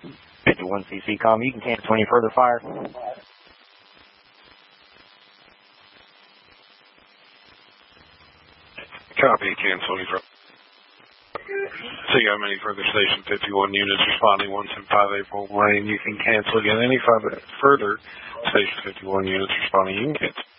51 CC-Com, you can cancel any further fire. Copy, cancel any further. So you have any further Station 51 units responding 175 April rain. You can cancel again any further Station 51 units responding. You can cancel.